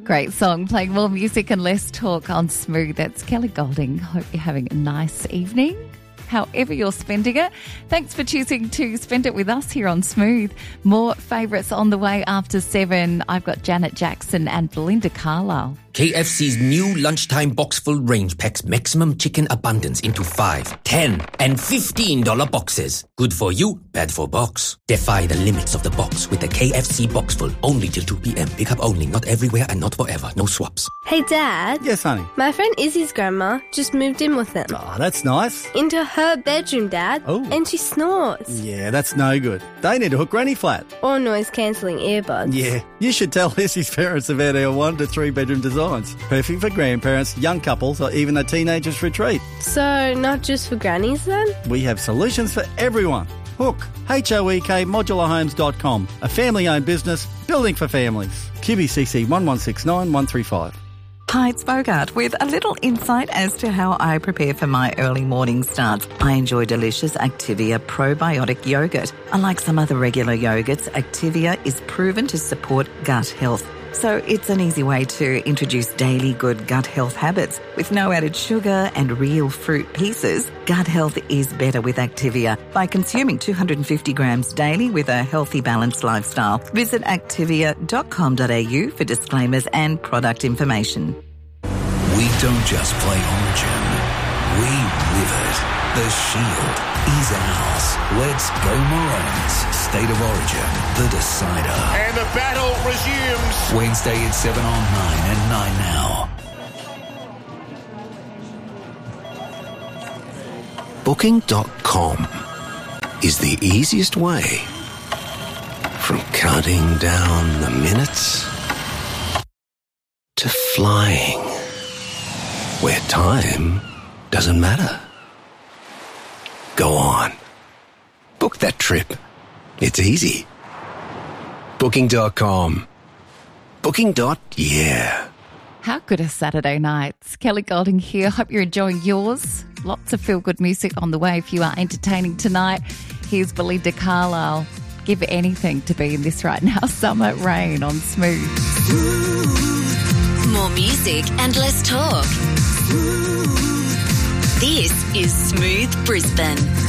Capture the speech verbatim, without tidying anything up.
Great song, playing more music and less talk on Smooth. That's Kelly Golding. Hope you're having a nice evening, however you're spending it. Thanks for choosing to spend it with us here on Smooth. More favourites on the way after seven. I've got Janet Jackson and Belinda Carlisle. K F C's new lunchtime box-full range packs maximum chicken abundance into five, ten, and fifteen dollar boxes. Good for you, bad for box. Defy the limits of the box with the K F C box-full. Only till two p.m. Pick up only, not everywhere and not forever. No swaps. Hey, Dad. Yes, honey. My friend Izzy's grandma just moved in with them. Oh, that's nice. Into her bedroom, Dad. Oh. And she snores. Yeah, that's no good. They need to hook Granny flat. Or noise-cancelling earbuds. Yeah, you should tell Izzy's parents about our one to three bedroom designs. Perfect for grandparents, young couples, or even a teenager's retreat. So, not just for grannies then? We have solutions for everyone. Hook, H O E K modular homes dot com, a family-owned business building for families. Q B C C one one six nine one three five. Hi, it's Bogart with a little insight as to how I prepare for my early morning starts. I enjoy delicious Activia probiotic yogurt. Unlike some other regular yogurts, Activia is proven to support gut health. So it's an easy way to introduce daily good gut health habits. With no added sugar and real fruit pieces, gut health is better with Activia by consuming two hundred fifty grams daily with a healthy, balanced lifestyle. Visit activia dot com dot a u for disclaimers and product information. We don't just play Origin, we live it. The Shield is ours. Let's go Maroons. State of Origin, the decider. And the battle resumes. Wednesday at seven on nine and nine now. Booking dot com is the easiest way from counting down the minutes to flying where time doesn't matter. Go on. Book that trip. It's easy. Booking dot com. Booking. Yeah. How good are Saturday nights? Kelly Golding here. Hope you're enjoying yours. Lots of feel-good music on the way if you are entertaining tonight. Here's Belinda Carlisle. Give anything to be in this right now. Summer Rain on Smooth. More music and less talk. This is Smooth Brisbane.